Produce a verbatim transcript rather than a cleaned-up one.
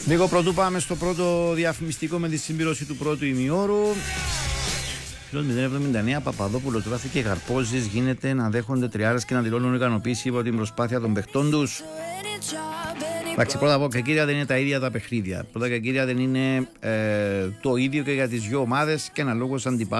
Λίγο πρωτού πάμε στο πρώτο διαφημιστικό με τη συμπλήρωση του πρώτου ημιώρου. μηδέν εβδομήντα εννέα Παπαδόπουλο τράφηκε Γαρπόζης. Γίνεται να δέχονται τριάρες και να δηλώνουν ικανοποίηση από την προσπάθεια των παιχτών τους. Εντάξει, πρώτα απ' όλα και κύρια δεν είναι τα ίδια τα παιχνίδια. Πρώτα και κύρια δεν είναι ε, το ίδιο και για τις δύο ομάδες και αναλόγως αντιπάλους.